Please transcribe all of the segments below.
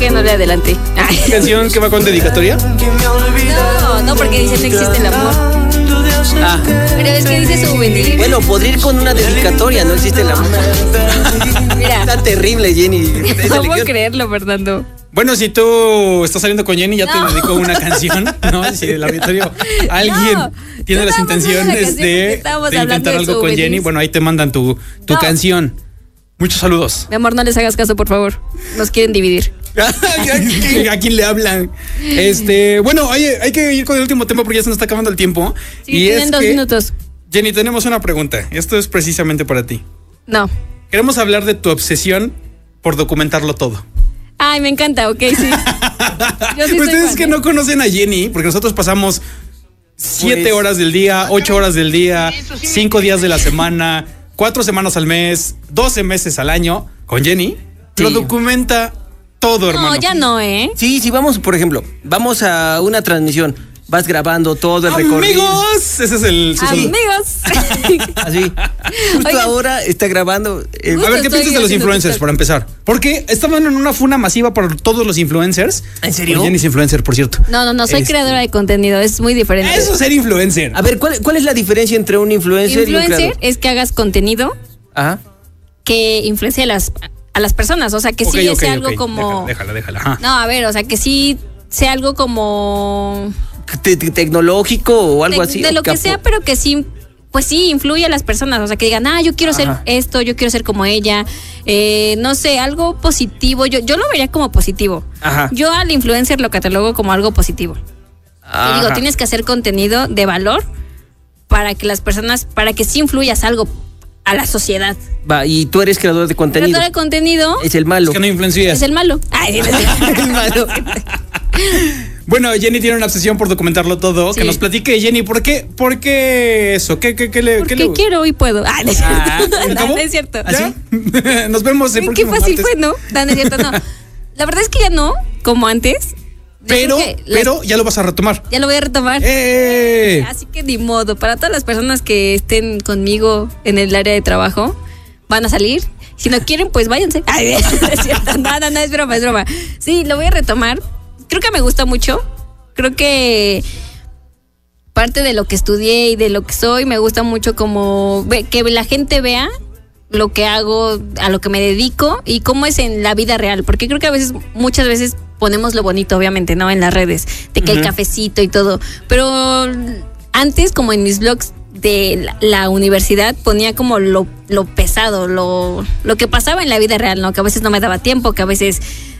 que no le adelanté. ¿Canción que va con dedicatoria? No, porque dice no existe el amor. Pero es que dice souvenir. Bueno, podría ir con una dedicatoria, no existe el amor. Mira. Está terrible, Jenny. No puedo creerlo, Fernando. Bueno, si tú estás saliendo con Jenny, ya te dedicó una canción, ¿no? Si el auditorio, alguien tiene las intenciones de intentar algo con Jenny, bueno, ahí te mandan tu canción. Muchos saludos. Mi amor, no les hagas caso, por favor. Nos quieren dividir. ¿A quién le hablan? Bueno, oye, hay que ir con el último tema porque ya se nos está acabando el tiempo. Sí, y tienen 2 minutos. Jenny, tenemos una pregunta. Esto es precisamente para ti. No. Queremos hablar de tu obsesión por documentarlo todo. Ay, me encanta, ok, sí. Yo sí Ustedes que no conocen a Jenny, porque nosotros pasamos 7 horas del día, 8 horas del día, 5 días de la semana, 4 semanas al mes, 12 meses al año con Jenny. Sí. Lo documenta todo, hermano. No, ya no, ¿eh? Sí, vamos, por ejemplo, vamos a una transmisión. Vas grabando todo el recorrido. ¡Amigos! Ese es el... ¡Amigos! Así. Justo ahora está grabando. A ver, ¿qué piensas de los influencers, para empezar? Porque estaban en una funa masiva por todos los influencers. ¿En serio? Jenny es influencer, por cierto. No, soy creadora de contenido, es muy diferente. Eso es ser influencer. A ver, ¿cuál es la diferencia entre un influencer y un creador? Influencer es que hagas contenido que influencie a las personas, o sea, que sí sea algo como... Déjala. Ajá. No, a ver, o sea, que sí sea algo como... tecnológico o algo así. De lo que sea, pero que sí, pues sí, influye a las personas. O sea, que digan, yo quiero ser esto, yo quiero ser como ella. No sé, algo positivo. Yo lo vería como positivo. Ajá. Yo al influencer lo catalogo como algo positivo. Y digo, tienes que hacer contenido de valor para que las personas, para que sí influyas algo a la sociedad. Va, y tú eres creador de contenido. Creador de contenido. Es el malo. Es que no influencias. Es el malo. Ay, el malo. Bueno, Jenny tiene una obsesión por documentarlo todo. Sí. Que nos platique, Jenny, ¿por qué eso? ¿Qué Porque quiero y puedo. ¿Cómo? No es cierto. ¿Así? Nos vemos el próximo martes. Qué fácil martes. fue, ¿no? No es cierto, no. La verdad es que ya no, como antes. Pero ya lo vas a retomar. Ya lo voy a retomar. Así que ni modo. Para todas las personas que estén conmigo en el área de trabajo, van a salir. Si no quieren, pues váyanse. Ay, es cierto. No, es broma. Sí, lo voy a retomar. Creo que me gusta mucho. Creo que parte de lo que estudié y de lo que soy, me gusta mucho como que la gente vea lo que hago, a lo que me dedico y cómo es en la vida real. Porque creo que muchas veces ponemos lo bonito, obviamente, ¿no? En las redes, de que el cafecito y todo. Pero antes, como en mis blogs de la universidad, ponía como lo pesado, lo que pasaba en la vida real, ¿no? Que a veces no me daba tiempo, que a veces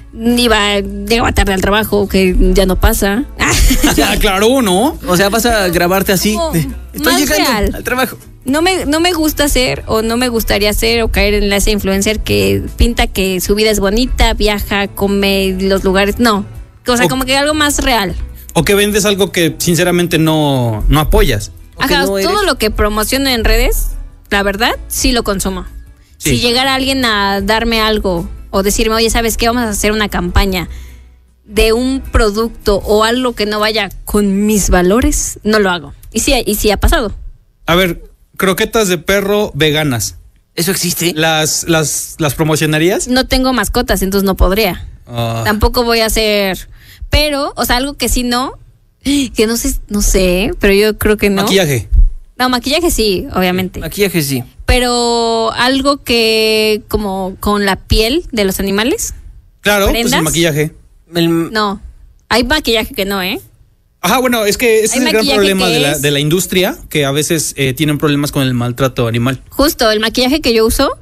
llegaba tarde al trabajo, que ya no pasa. Ya, claro, ¿no? O sea, vas a grabarte así. Estoy llegando al trabajo. No me gusta hacer, o no me gustaría hacer, o caer en ese influencer que pinta que su vida es bonita, viaja, come los lugares. No. O sea, como que algo más real. O que vendes algo que sinceramente no apoyas. Ajá, no todo lo que promociono en redes, la verdad, sí lo consumo. Sí. Si llegara alguien a darme algo o decirme, oye, ¿sabes qué? Vamos a hacer una campaña de un producto o algo que no vaya con mis valores, no lo hago. Y sí ha pasado. A ver, croquetas de perro veganas. ¿Eso existe? ¿Las promocionarías? No tengo mascotas, entonces no podría. Tampoco voy a hacer... Pero, o sea, algo que sí que no sé, pero yo creo que no. Maquillaje. No, maquillaje sí, obviamente. Maquillaje sí. Pero algo que como con la piel de los animales. Claro, pues el maquillaje. No, hay maquillaje que no, ¿eh? Ajá, bueno, es que ese es el gran problema de la industria, que a veces tienen problemas con el maltrato animal. Justo, el maquillaje que yo uso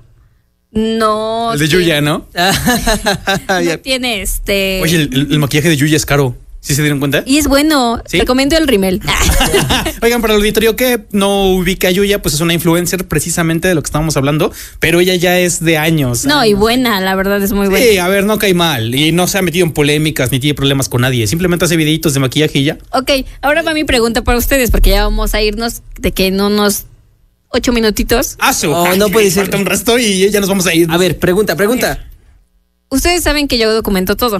no... El de Yuya, ¿no? No tiene Oye, el maquillaje de Yuya es caro. ¿Sí se dieron cuenta? Y es bueno. ¿Sí? Recomiendo el Rimmel. Oigan, para el auditorio que no ubica a Yuya, pues es una influencer precisamente de lo que estábamos hablando, pero ella ya es de años. No, y buena, la verdad es muy buena. Sí, a ver, no cae mal y no se ha metido en polémicas ni tiene problemas con nadie. Simplemente hace videitos de maquillaje y ya. Ok, ahora va mi pregunta para ustedes, porque ya vamos a irnos de que en unos 8 minutitos. No puede ser. Falta un resto y ya nos vamos a ir. A ver, pregunta. Ustedes saben que yo documento todo.